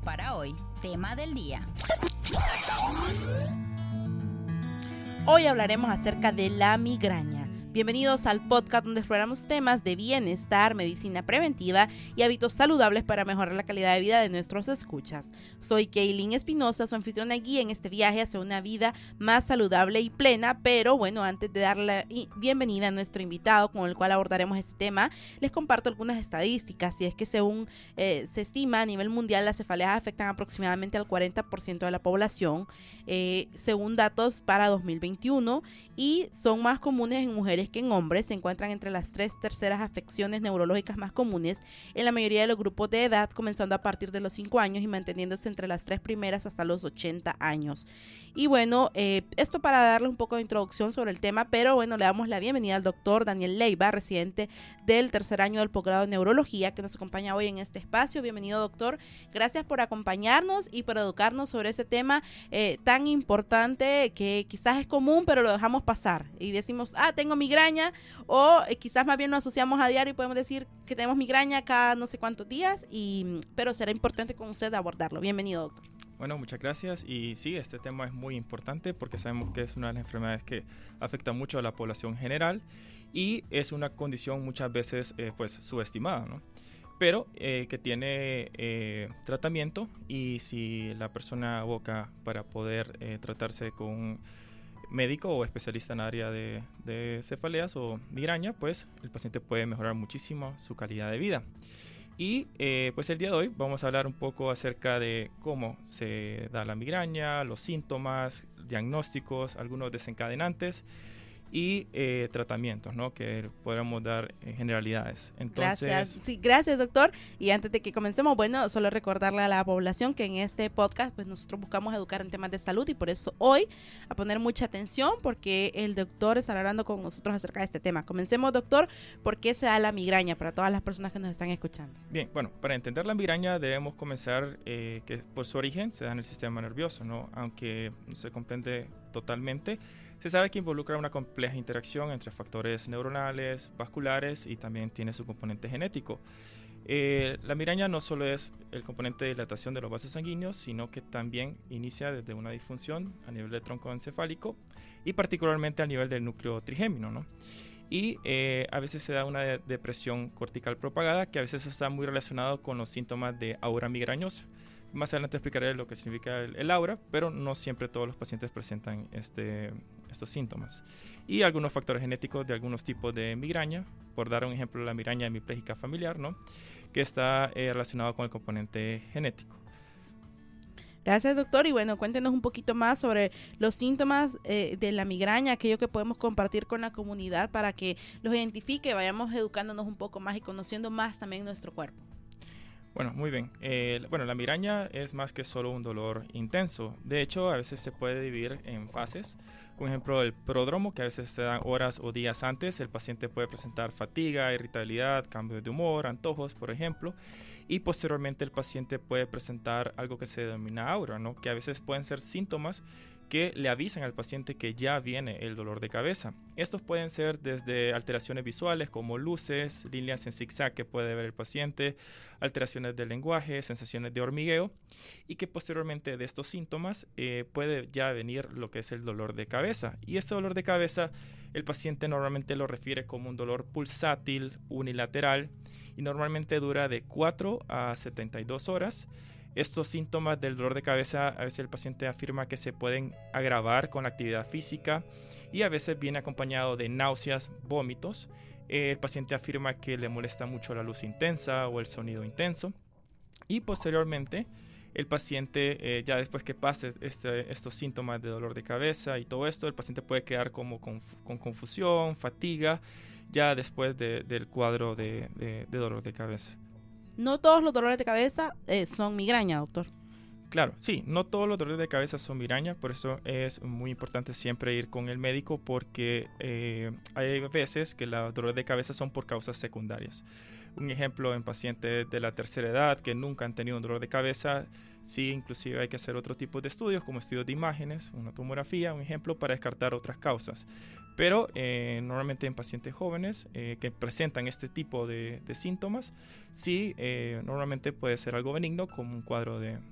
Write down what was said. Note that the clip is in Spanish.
para hoy. Tema del día. Hoy hablaremos acerca de la migraña. Bienvenidos al podcast donde exploramos temas de bienestar, medicina preventiva y hábitos saludables para mejorar la calidad de vida de nuestros escuchas. Soy Kaylin Espinosa, su anfitriona y guía en este viaje hacia una vida más saludable y plena, pero bueno, antes de dar la bienvenida a nuestro invitado con el cual abordaremos este tema, les comparto algunas estadísticas, y es que según se estima a nivel mundial, las cefaleas afectan aproximadamente al 40% de la población, según datos para 2021, y son más comunes en mujeres que en hombres. Se encuentran entre las 3/3 afecciones neurológicas más comunes en la mayoría de los grupos de edad, comenzando a partir de los 5 años y manteniéndose entre las 3 primeras hasta los 80 años. Y bueno, esto para darles un poco de introducción sobre el tema, pero bueno, le damos la bienvenida al doctor Daniel Leiva, residente del tercer año del posgrado de neurología, que nos acompaña hoy en este espacio. Bienvenido, doctor. Gracias por acompañarnos y por educarnos sobre este tema tan importante que quizás es común, pero lo dejamos pasar y decimos, tengo migraña, o quizás más bien lo asociamos a diario y podemos decir que tenemos migraña cada no sé cuántos días, pero será importante con usted abordarlo. Bienvenido, doctor. Bueno, muchas gracias. Y sí, este tema es muy importante porque sabemos que es una de las enfermedades que afecta mucho a la población general y es una condición muchas veces pues subestimada, ¿no? Pero que tiene tratamiento, y si la persona aboca para poder tratarse con un médico o especialista en área de cefaleas o migraña, pues el paciente puede mejorar muchísimo su calidad de vida. Y pues el día de hoy vamos a hablar un poco acerca de cómo se da la migraña, los síntomas, diagnósticos, algunos desencadenantes y tratamientos, ¿no? Que podamos dar generalidades. Entonces, gracias. Sí, gracias, doctor. Y antes de que comencemos, bueno, solo recordarle a la población que en este podcast pues nosotros buscamos educar en temas de salud, y por eso hoy a poner mucha atención porque el doctor estará hablando con nosotros acerca de este tema. Comencemos, doctor. ¿Por qué se da la migraña para todas las personas que nos están escuchando? Bien, bueno, para entender la migraña debemos comenzar que por su origen se da en el sistema nervioso, ¿no? Aunque no se comprende totalmente, se sabe que involucra una compleja interacción entre factores neuronales, vasculares, y también tiene su componente genético. La migraña no solo es el componente de dilatación de los vasos sanguíneos, sino que también inicia desde una disfunción a nivel del tronco encefálico y particularmente a nivel del núcleo trigémino, ¿no? Y a veces se da una depresión cortical propagada, que a veces está muy relacionado con los síntomas de aura migrañosa. Más adelante explicaré lo que significa el aura, pero no siempre todos los pacientes presentan estos síntomas. Y algunos factores genéticos de algunos tipos de migraña, por dar un ejemplo, la migraña hemipléjica familiar, ¿no? Que está relacionado con el componente genético. Gracias, doctor. Y bueno, cuéntenos un poquito más sobre los síntomas de la migraña, aquello que podemos compartir con la comunidad para que los identifique, vayamos educándonos un poco más y conociendo más también nuestro cuerpo. Bueno, muy bien. La migraña es más que solo un dolor intenso. De hecho, a veces se puede dividir en fases. Por ejemplo, el pródromo, que a veces se da horas o días antes. El paciente puede presentar fatiga, irritabilidad, cambios de humor, antojos, por ejemplo. Y posteriormente el paciente puede presentar algo que se denomina aura, ¿no? Que a veces pueden ser síntomas que le avisan al paciente que ya viene el dolor de cabeza. Estos pueden ser desde alteraciones visuales como luces, líneas en zigzag que puede ver el paciente, alteraciones del lenguaje, sensaciones de hormigueo, y que posteriormente de estos síntomas puede ya venir lo que es el dolor de cabeza. Y este dolor de cabeza el paciente normalmente lo refiere como un dolor pulsátil, unilateral, y normalmente dura de 4 a 72 horas. Estos síntomas del dolor de cabeza a veces el paciente afirma que se pueden agravar con la actividad física, y a veces viene acompañado de náuseas, vómitos. El paciente afirma que le molesta mucho la luz intensa o el sonido intenso, y posteriormente el paciente ya después que pase estos síntomas de dolor de cabeza y todo esto, el paciente puede quedar como con confusión, fatiga, ya después del cuadro de dolor de cabeza. No todos los dolores de cabeza son migraña, doctor. Claro, sí, no todos los dolores de cabeza son migraña, por eso es muy importante siempre ir con el médico, porque hay veces que los dolores de cabeza son por causas secundarias. Un ejemplo, en pacientes de la tercera edad que nunca han tenido un dolor de cabeza, sí, inclusive hay que hacer otro tipo de estudios, como estudios de imágenes, una tomografía, un ejemplo, para descartar otras causas. Pero normalmente en pacientes jóvenes que presentan este tipo de síntomas, sí, normalmente puede ser algo benigno, como un cuadro de